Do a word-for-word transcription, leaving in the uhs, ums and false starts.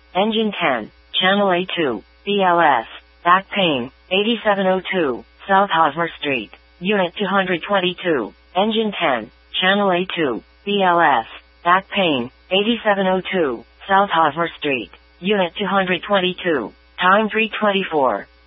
Engine ten, Channel A two, B L S, back pain, eighty-seven oh two, South Hosmer Street, Unit two hundred twenty-two, Engine ten, Channel A two, B L S, back pain, eighty-seven oh two, South Hosmer Street, Unit two hundred twenty-two, time three twenty-four.